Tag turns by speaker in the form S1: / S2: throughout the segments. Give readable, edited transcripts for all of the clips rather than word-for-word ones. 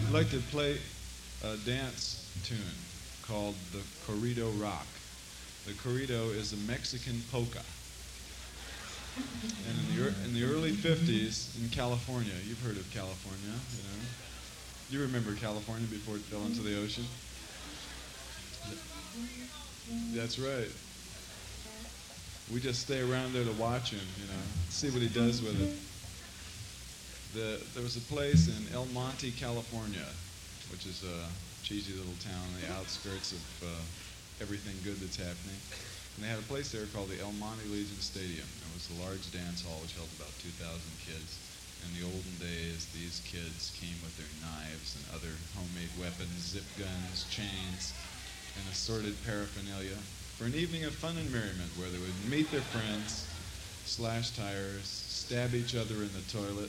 S1: I'd like to play a dance tune called the Corrido Rock. The corrido is a Mexican polka. And in the early 50s in California, you've heard of California, you know. You remember California before it fell into the ocean? That's right. We just stay around there to watch him, you know, see what he does with it. There was a place in El Monte, California, which is a cheesy little town on the outskirts of everything good that's happening. And they had a place there called the El Monte Legion Stadium. It was a large dance hall which held about 2,000 kids. In the olden days, these kids came with their knives and other homemade weapons, zip guns, chains, and assorted paraphernalia for an evening of fun and merriment where they would meet their friends, slash tires, stab each other in the toilet.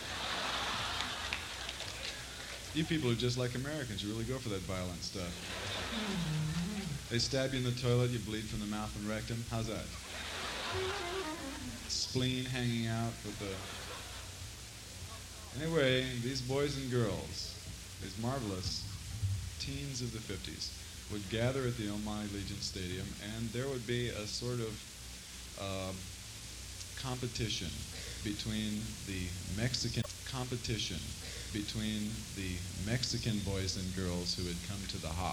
S1: You people are just like Americans. You really go for that violent stuff. They stab you in the toilet, you bleed from the mouth and rectum. How's that? Spleen hanging out with the... Anyway, these boys and girls, these marvelous teens of the 50s, would gather at the El Monte Legion Stadium, and there would be a sort of competition between the Mexican boys and girls who had come to the hop.